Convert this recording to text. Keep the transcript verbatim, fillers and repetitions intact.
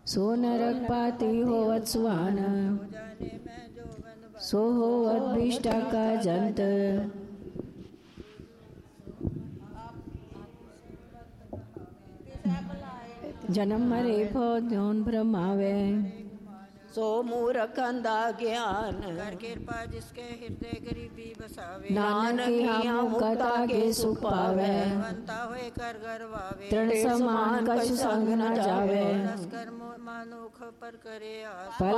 सो नरक पाती होवत सुहान, सो होवत भिष्टा का जंत। जन्म मरे भो जोन भ्रमावे, सो मूर्ख अंधा ज्ञान। कर कृपा जिसके हृदय गरीबी बसावे, नानक यहाँ मुक्ता के सुख पावे। बनता हुए कर गरवावे, तृण समान कछु संग न जावे। रस कर मानुख पर करे आस।